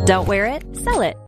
Don't wear it, sell it.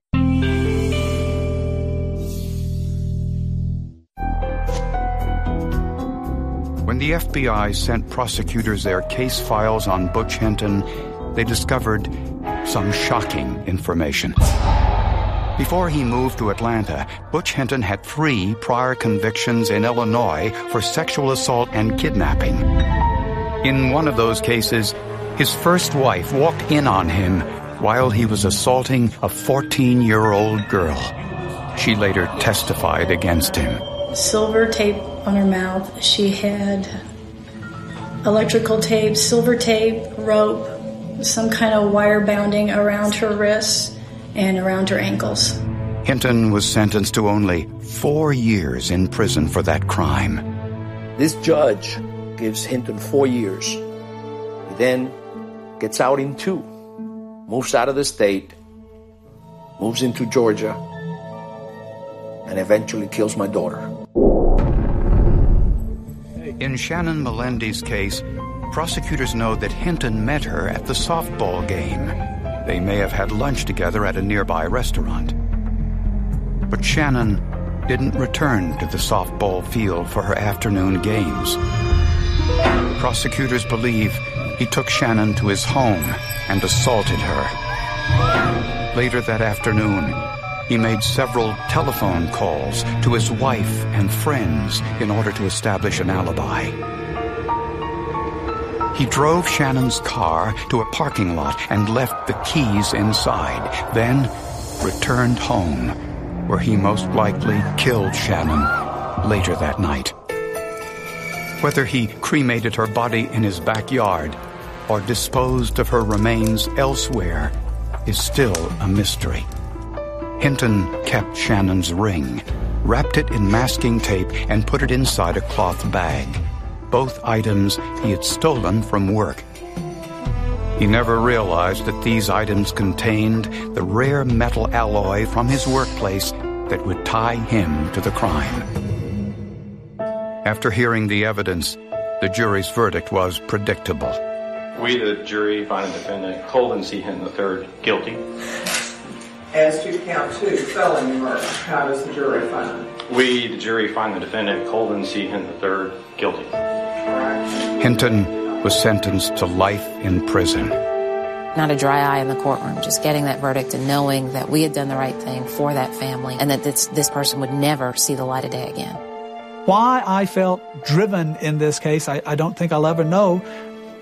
When the FBI sent prosecutors their case files on Butch Hinton, they discovered some shocking information. Before he moved to Atlanta, Butch Hinton had 3 prior convictions in Illinois for sexual assault and kidnapping. In one of those cases, his first wife walked in on him while he was assaulting a 14-year-old girl. She later testified against him. Silver tape on her mouth. She had electrical tape, silver tape, rope, some kind of wire bounding around her wrists and around her ankles. Hinton was sentenced to only 4 years in prison for that crime. This judge gives Hinton 4 years. He then gets out in 2, moves out of the state, moves into Georgia, and eventually kills my daughter. In Shannon Melendi's case, prosecutors know that Hinton met her at the softball game. They may have had lunch together at a nearby restaurant. But Shannon didn't return to the softball field for her afternoon games. Prosecutors believe he took Shannon to his home and assaulted her. Later that afternoon, he made several telephone calls to his wife and friends in order to establish an alibi. He drove Shannon's car to a parking lot and left the keys inside, then returned home, where he most likely killed Shannon later that night. Whether he cremated her body in his backyard or disposed of her remains elsewhere is still a mystery. Hinton kept Shannon's ring, wrapped it in masking tape, and put it inside a cloth bag. Both items he had stolen from work. He never realized that these items contained the rare metal alloy from his workplace that would tie him to the crime. After hearing the evidence, the jury's verdict was predictable. We, the jury, find the defendant Colvin C. Hinton III guilty. As to count 2, felony murder, how does the jury find? We, the jury, find the defendant Colvin C. Hinton III guilty. Hinton was sentenced to life in prison. Not a dry eye in the courtroom, just getting that verdict and knowing that we had done the right thing for that family and that this person would never see the light of day again. Why I felt driven in this case, I don't think I'll ever know,